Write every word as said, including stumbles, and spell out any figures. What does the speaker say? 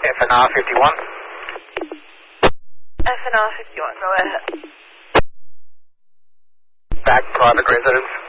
F N R fifty-one. F N R fifty-one, go ahead. Back private residence.